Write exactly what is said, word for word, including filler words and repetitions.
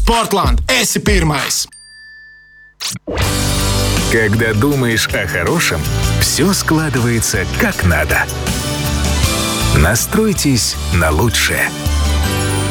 Sportland, esi pirmais! Когда думаешь о хорошем, все складывается как надо. Настройтесь на лучшее.